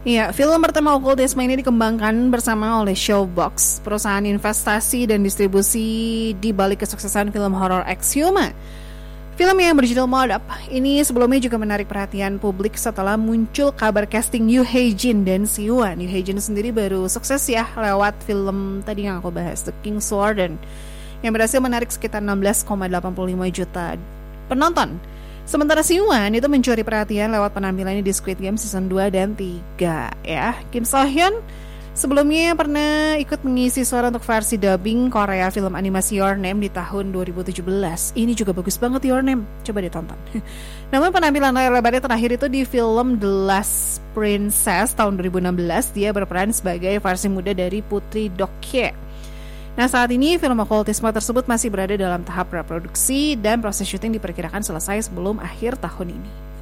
Iya, film bertema okultisme ini dikembangkan bersama oleh Showbox, perusahaan investasi dan distribusi di balik kesuksesan film horor Exhuma. Film yang berjudul Mod Up ini sebelumnya juga menarik perhatian publik setelah muncul kabar casting Yoo Hae-jin dan Siwon. Yoo Hae-jin sendiri baru sukses ya lewat film tadi yang aku bahas, The King's Sword, yang berhasil menarik sekitar 16,85 juta penonton. Sementara Siwon itu mencuri perhatian lewat penampilannya di Squid Game season 2 dan 3 ya. Kim So Hyun sebelumnya pernah ikut mengisi suara untuk versi dubbing Korea film animasi Your Name di tahun 2017. Ini juga bagus banget Your Name, coba ditonton. Namun penampilan layar lebarnya terakhir itu di film The Last Princess tahun 2016. Dia berperan sebagai versi muda dari Putri Dokye. Nah, saat ini film okultisme tersebut masih berada dalam tahap praproduksi dan proses syuting diperkirakan selesai sebelum akhir tahun ini.